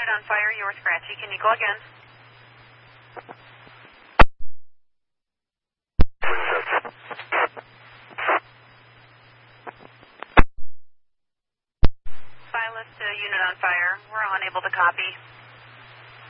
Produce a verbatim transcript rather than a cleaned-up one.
unit on fire. You were scratchy. Can you go again? Silas to unit on fire. We're unable to copy.